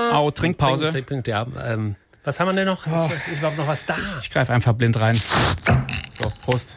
Trinkpause. Ja, was haben wir denn noch? Ist überhaupt noch was da? Ich greife einfach blind rein. So, Prost.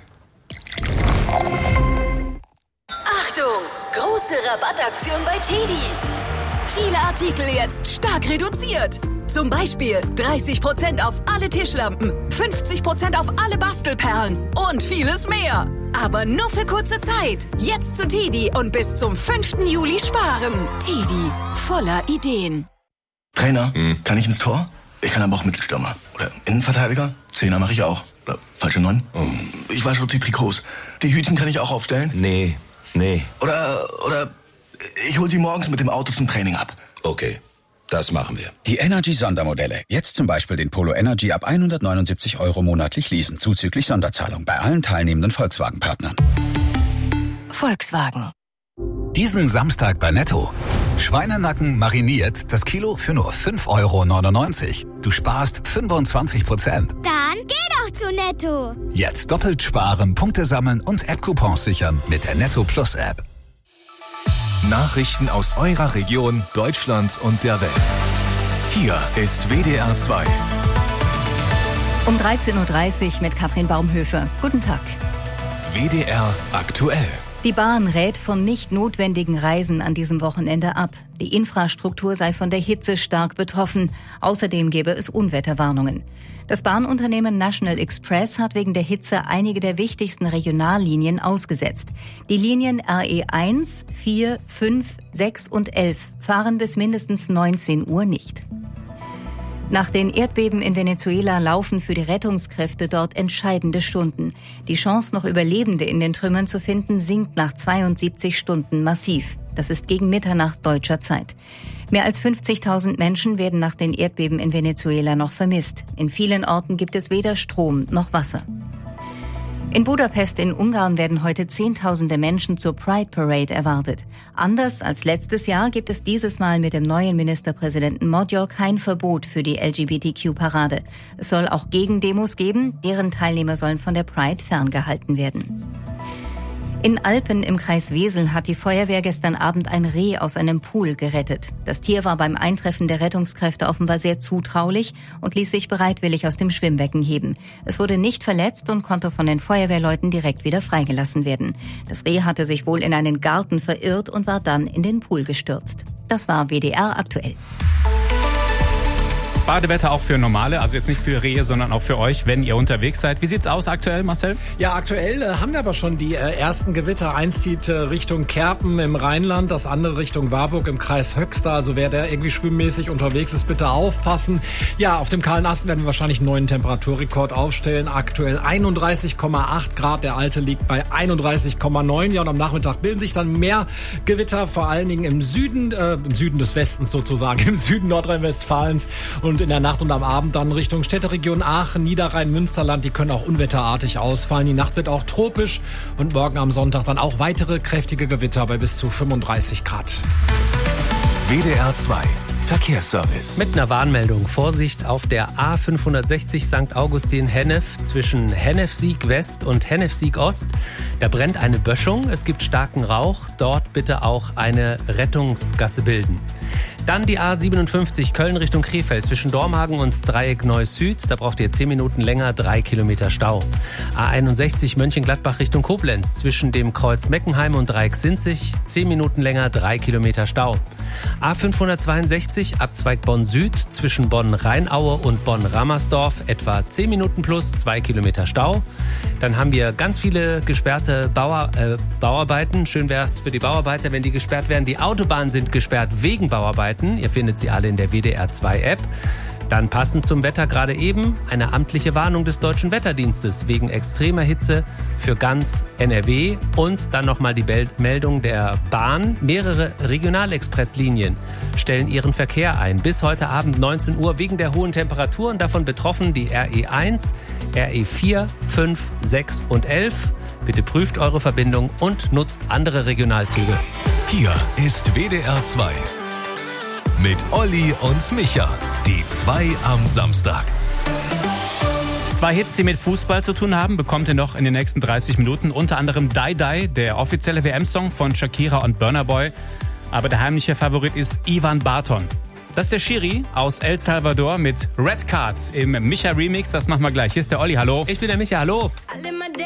Achtung! Große Rabattaktion bei TEDi. Viele Artikel jetzt stark reduziert. Zum Beispiel 30% auf alle Tischlampen, 50% auf alle Bastelperlen und vieles mehr. Aber nur für kurze Zeit. Jetzt zu TEDi und bis zum 5. Juli sparen. TEDi, voller Ideen. Trainer, kann ich ins Tor? Ich kann aber auch Mittelstürmer. Oder Innenverteidiger? Zehner mache ich auch. Oder falsche 9? Ich wasche die Trikots. Die Hütchen kann ich auch aufstellen? Nee. Oder ich hol sie morgens mit dem Auto zum Training ab. Okay, das machen wir. Die Energy-Sondermodelle. Jetzt zum Beispiel den Polo Energy ab 179 € monatlich leasen, zuzüglich Sonderzahlung bei allen teilnehmenden Volkswagen-Partnern. Volkswagen. Diesen Samstag bei Netto. Schweinenacken mariniert, das Kilo für nur 5,99 €. Du sparst 25%. Dann geh doch zu Netto. Jetzt doppelt sparen, Punkte sammeln und App-Coupons sichern mit der Netto Plus App. Nachrichten aus eurer Region, Deutschland und der Welt. Hier ist WDR 2. Um 13.30 Uhr mit Katrin Baumhöfe. Guten Tag. WDR aktuell. Die Bahn rät von nicht notwendigen Reisen an diesem Wochenende ab. Die Infrastruktur sei von der Hitze stark betroffen. Außerdem gäbe es Unwetterwarnungen. Das Bahnunternehmen National Express hat wegen der Hitze einige der wichtigsten Regionallinien ausgesetzt. Die Linien RE1, 4, 5, 6 und 11 fahren bis mindestens 19 Uhr nicht. Nach den Erdbeben in Venezuela laufen für die Rettungskräfte dort entscheidende Stunden. Die Chance, noch Überlebende in den Trümmern zu finden, sinkt nach 72 Stunden massiv. Das ist gegen Mitternacht deutscher Zeit. Mehr als 50.000 Menschen werden nach den Erdbeben in Venezuela noch vermisst. In vielen Orten gibt es weder Strom noch Wasser. In Budapest in Ungarn werden heute Zehntausende Menschen zur Pride Parade erwartet. Anders als letztes Jahr gibt es dieses Mal mit dem neuen Ministerpräsidenten Magyar kein Verbot für die LGBTQ-Parade. Es soll auch Gegendemos geben, deren Teilnehmer sollen von der Pride ferngehalten werden. In Alpen im Kreis Wesel hat die Feuerwehr gestern Abend ein Reh aus einem Pool gerettet. Das Tier war beim Eintreffen der Rettungskräfte offenbar sehr zutraulich und ließ sich bereitwillig aus dem Schwimmbecken heben. Es wurde nicht verletzt und konnte von den Feuerwehrleuten direkt wieder freigelassen werden. Das Reh hatte sich wohl in einen Garten verirrt und war dann in den Pool gestürzt. Das war WDR aktuell. Badewetter auch für Normale, also jetzt nicht für Rehe, sondern auch für euch, wenn ihr unterwegs seid. Wie sieht's aus aktuell, Marcel? Ja, aktuell haben wir aber schon die ersten Gewitter. Eins zieht Richtung Kerpen im Rheinland, das andere Richtung Warburg im Kreis Höxter. Also wer da irgendwie schwimmmäßig unterwegs ist, bitte aufpassen. Ja, auf dem kahlen Ast werden wir wahrscheinlich einen neuen Temperaturrekord aufstellen. Aktuell 31,8 Grad, der alte liegt bei 31,9. Ja, und am Nachmittag bilden sich dann mehr Gewitter, vor allen Dingen im Süden des Westens sozusagen, im Süden Nordrhein-Westfalens. Und in der Nacht und am Abend dann Richtung Städteregion Aachen, Niederrhein, Münsterland, die können auch unwetterartig ausfallen. Die Nacht wird auch tropisch und morgen am Sonntag dann auch weitere kräftige Gewitter bei bis zu 35 Grad. WDR 2 Verkehrsservice. Mit einer Warnmeldung. Vorsicht auf der A560 St. Augustin-Hennef zwischen Hennef-Sieg West und Hennef-Sieg Ost. Da brennt eine Böschung. Es gibt starken Rauch. Dort bitte auch eine Rettungsgasse bilden. Dann die A57 Köln Richtung Krefeld zwischen Dormagen und Dreieck Neuss-Süd. Da braucht ihr 10 Minuten länger, 3 Kilometer Stau. A61 Mönchengladbach Richtung Koblenz zwischen dem Kreuz Meckenheim und Dreieck Sinzig. 10 Minuten länger, 3 Kilometer Stau. A562 Abzweig Bonn-Süd zwischen Bonn-Rheinaue und Bonn-Rammersdorf. Etwa 10 Minuten plus, 2 Kilometer Stau. Dann haben wir ganz viele gesperrte Bauarbeiten. Schön wäre es für die Bauarbeiter, wenn die gesperrt werden. Die Autobahnen sind gesperrt wegen Bauarbeiten. Ihr findet sie alle in der WDR 2 App. Dann passend zum Wetter gerade eben eine amtliche Warnung des Deutschen Wetterdienstes wegen extremer Hitze für ganz NRW. Und dann nochmal die Meldung der Bahn. Mehrere Regionalexpresslinien stellen ihren Verkehr ein. Bis heute Abend 19 Uhr wegen der hohen Temperaturen. Davon betroffen die RE1, RE4, 5, 6 und 11. Bitte prüft eure Verbindung und nutzt andere Regionalzüge. Hier ist WDR 2. Mit Olli und Micha. Die 2 am Samstag. 2 Hits, die mit Fußball zu tun haben, bekommt ihr noch in den nächsten 30 Minuten. Unter anderem Die Die, der offizielle WM-Song von Shakira und Burna Boy. Aber der heimliche Favorit ist Ivan Barton. Das ist der Schiri aus El Salvador mit Red Cards im Micha Remix. Das machen wir gleich. Hier ist der Olli, hallo. Ich bin der Micha, hallo.